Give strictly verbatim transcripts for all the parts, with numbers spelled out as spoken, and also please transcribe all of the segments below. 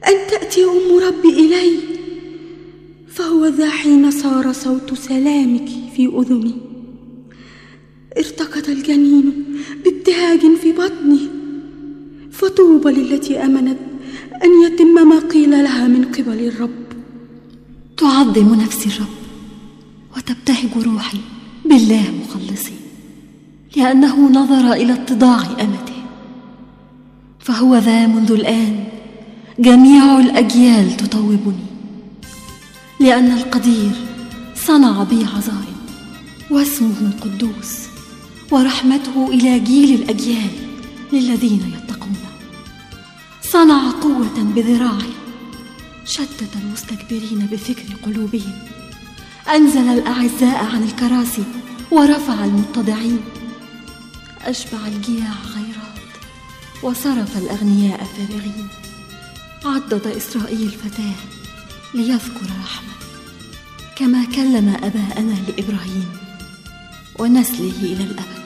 أن تأتي أم ربي إلي، فهو ذا حين صار صوت سلامك في أذني ارتقد الجنين بابتهاج في بطني، فطوبى للتي أمنت أن يتم ما قيل لها من قبل الرب. تعظم نفسي الرب وتبتهج روحي بالله مخلصي، لأنه نظر إلى اتضاع أمته. فهو ذا منذ الآن جميع الأجيال تطوبني، لأن القدير صنع بي عظائم، واسمه قدوس، ورحمته إلى جيل الأجيال للذين يتقون. صنع قوة بذراعه، شتت المستكبرين بفكر قلوبهم، أنزل الأعزاء عن الكراسي ورفع المتضعين، أشبع الجياع خيرات وصرف الأغنياء فارغين. عضد إسرائيل فتاه ليذكر رحمة، كما كلم أباءنا لإبراهيم ونسله إلى الأبد.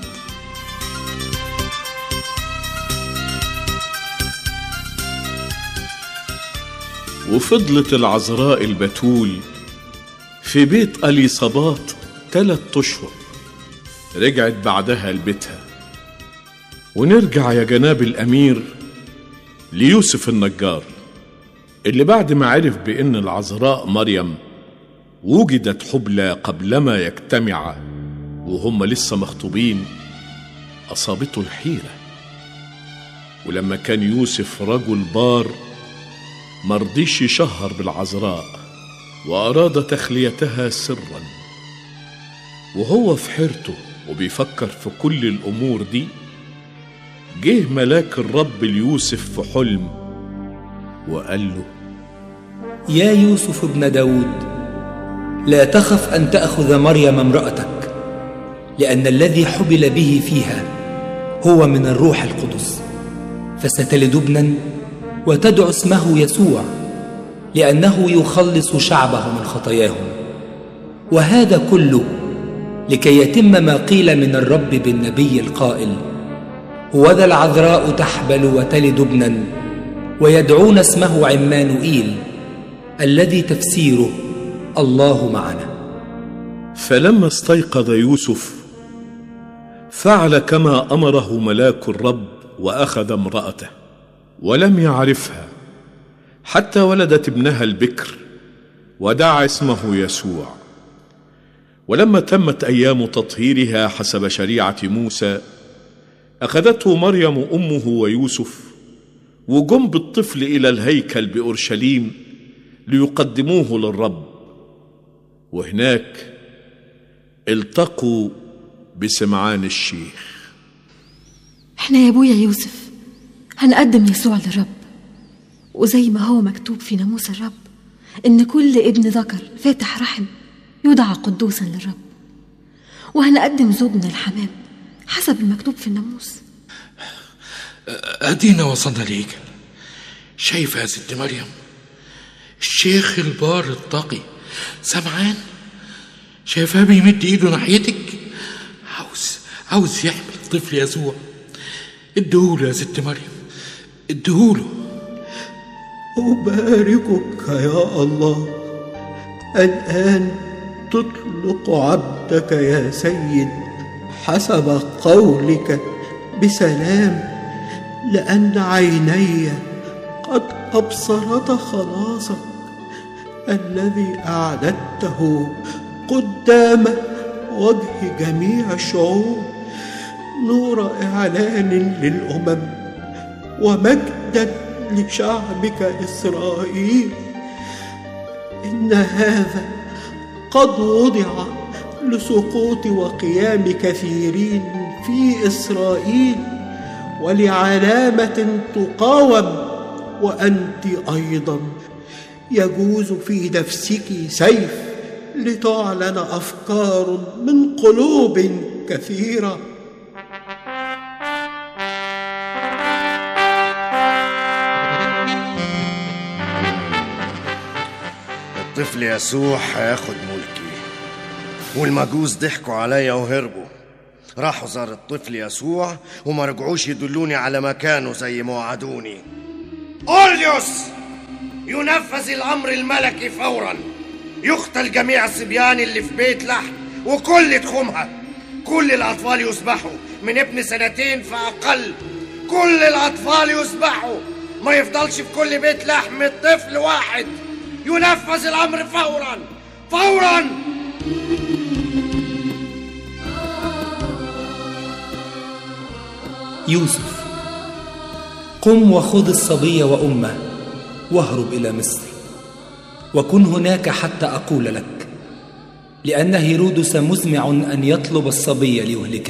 وفضلت العذراء البتول في بيت أليصابات ثلاث أشهر، رجعت بعدها لبيتها. ونرجع يا جناب الأمير ليوسف النجار، اللي بعد ما عرف بأن العذراء مريم وجدت حبلى قبلما يجتمعا وهم لسه مخطوبين، أصابته الحيرة. ولما كان يوسف رجل بار مرضيش يشهر بالعذراء، وأراد تخليتها سرا. وهو في حيرته وبيفكر في كل الأمور دي، جه ملاك الرب ليوسف في حلم وقال له: يا يوسف ابن داود، لا تخف أن تأخذ مريم امرأتك، لأن الذي حبل به فيها هو من الروح القدس، فستلد ابنا وتدعو اسمه يسوع، لأنه يخلص شعبه من خطاياهم. وهذا كله لكي يتم ما قيل من الرب بالنبي القائل: هوذا العذراء تحبل وتلد ابنا ويدعون اسمه عمانوئيل، الذي تفسيره الله معنا. فلما استيقظ يوسف فعل كما أمره ملاك الرب، وأخذ امرأته ولم يعرفها حتى ولدت ابنها البكر، ودعا اسمه يسوع. ولما تمت أيام تطهيرها حسب شريعة موسى، أخذته مريم أمه ويوسف، وجم بالطفل إلى الهيكل بأورشليم ليقدموه للرب. وهناك التقوا بسمعان الشيخ. احنا يا ابويا يوسف هنقدم يسوع للرب، وزي ما هو مكتوب في ناموس الرب ان كل ابن ذكر فاتح رحم يدعى قدوسا للرب، وهنقدم زوجنا الحمام حسب المكتوب في الناموس. ادينا وصلنا ليك. شايفه يا ست مريم الشيخ البار التقي سمعان؟ شايفاه بيمد ايده ناحيتك، عاوز عاوز يحمل الطفل يسوع. اديهوله يا ست مريم، اديهوله. أباركك يا الله، الآن تطلق عبدك يا سيد حسب قولك بسلام، لأن عيني قد أبصرت خلاصك الذي أعددته قدام وجه جميع الشعوب، نور إعلان للأمم ومجدا لشعبك إسرائيل. إن هذا قد وضع لسقوط وقيام كثيرين في إسرائيل، ولعلامة تقاوم، وأنت أيضا يجوز في نفسك سيف لتعلن أفكار من قلوب كثيرة. الطفل يسوع هياخد ملكي، والمجوس ضحكوا عليا وهربوا، راحوا زار الطفل يسوع وما رجعوش يدلوني على مكانه زي ما وعدوني. أوليوس ينفذ الأمر الملكي فورا. يقتل جميع الصبيان اللي في بيت لحم وكل تخومها. كل الأطفال يسبحوا من ابن سنتين فأقل. كل الأطفال يسبحوا، ما يفضلش في كل بيت لحم طفل واحد. ينفذ الأمر فورا فورا. يوسف، قم وخذ الصبي وأمه واهرب إلى مصر، وكن هناك حتى أقول لك، لأن هيرودس مزمع أن يطلب الصبي ليهلكه.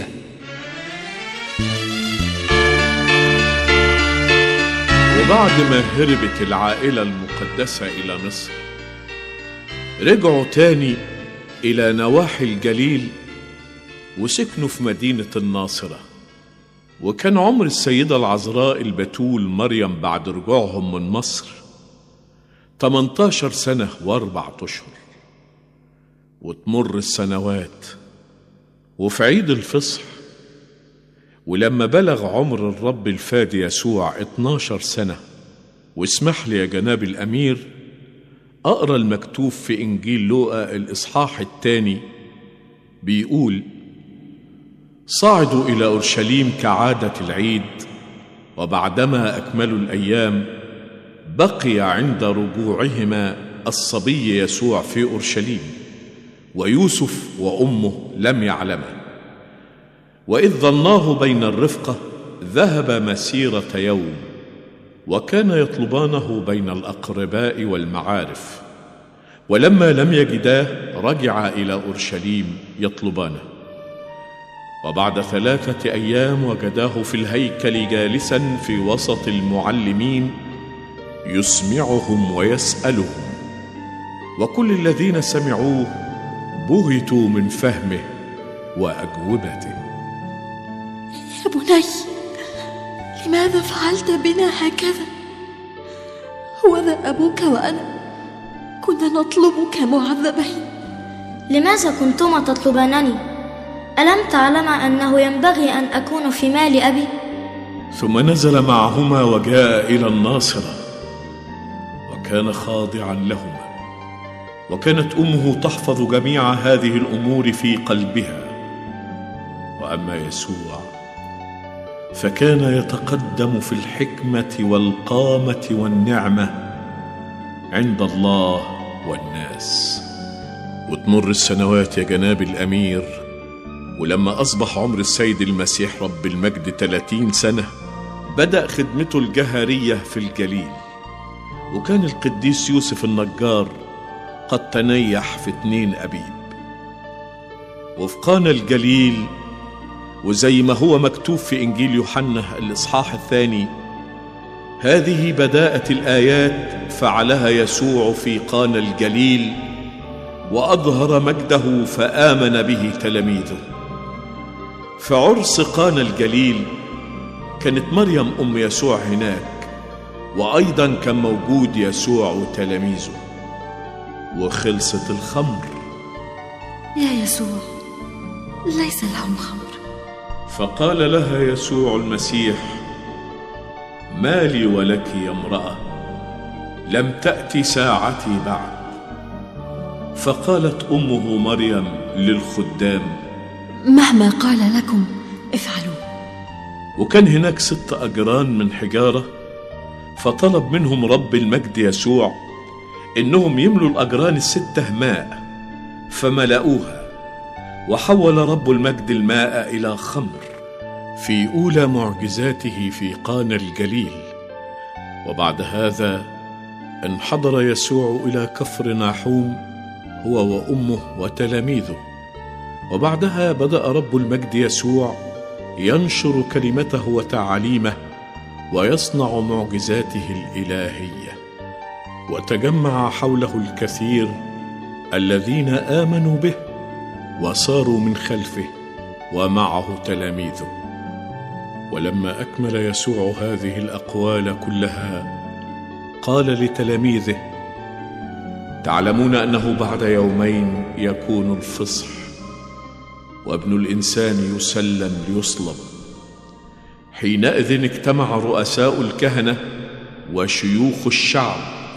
وبعد ما هربت العائلة المقدسة إلى مصر، رجعوا تاني إلى نواحي الجليل وسكنوا في مدينة الناصرة. وكان عمر السيدة العذراء البتول مريم بعد رجوعهم من مصر ثمانية عشر سنة وأربعة أشهر. وتمر السنوات، وفي عيد الفصح ولما بلغ عمر الرب الفادي يسوع اتناشر سنة، واسمح لي يا جناب الأمير أقرأ المكتوب في إنجيل لوقا الإصحاح الثاني. بيقول: صعدوا إلى أورشليم كعادة العيد، وبعدما أكملوا الأيام بقي عند رجوعهما الصبي يسوع في أورشليم، ويوسف وأمه لم يعلما. وإذ ظناه بين الرفقة ذهب مسيرة يوم، وكان يطلبانه بين الأقرباء والمعارف. ولما لم يجداه رجع إلى أورشليم يطلبانه. وبعد ثلاثة أيام وجداه في الهيكل جالسا في وسط المعلمين يسمعهم ويسألهم، وكل الذين سمعوه بهتوا من فهمه وأجوبته. يا بني، لماذا فعلت بنا هكذا؟ هوذا أبوك وأنا كنا نطلبك معذبين. لماذا كنتما تطلبانني؟ ألم تعلم أنه ينبغي أن أكون في مال أبي؟ ثم نزل معهما وجاء إلى الناصرة، وكان خاضعا لهما. وكانت أمه تحفظ جميع هذه الأمور في قلبها. وأما يسوع فكان يتقدم في الحكمة والقامة والنعمة عند الله والناس. وتمر السنوات يا جناب الأمير، ولما أصبح عمر السيد المسيح رب المجد ثلاثين سنة بدأ خدمته الجهرية في الجليل. وكان القديس يوسف النجار قد تنيح في اتنين أبيب. وفي قانا الجليل، وزي ما هو مكتوب في إنجيل يوحنا الإصحاح الثاني، هذه بداءة الآيات فعلها يسوع في قانا الجليل، وأظهر مجده فآمن به تلاميذه. في عرس قانا الجليل كانت مريم أم يسوع هناك، وأيضا كان موجود يسوع وتلاميذه. وخلصت الخمر. يا يسوع، ليس لهم خمر. فقال لها يسوع المسيح: ما لي ولك يا امرأة، لم تأتي ساعتي بعد. فقالت أمه مريم للخدام: مهما قال لكم افعلوا. وكان هناك ست أجران من حجارة، فطلب منهم رب المجد يسوع إنهم يملوا الأجران الستة ماء، فملأوها. وحول رب المجد الماء إلى خمر في أولى معجزاته في قانا الجليل. وبعد هذا انحدر يسوع إلى كفر ناحوم هو وأمه وتلاميذه. وبعدها بدأ رب المجد يسوع ينشر كلمته وتعاليمه ويصنع معجزاته الإلهية. وتجمع حوله الكثير الذين آمنوا به وصاروا من خلفه ومعه تلاميذه. ولما أكمل يسوع هذه الأقوال كلها قال لتلاميذه: تعلمون أنه بعد يومين يكون الفصح، وابن الإنسان يسلم ليصلب. حينئذ اجتمع رؤساء الكهنة وشيوخ الشعب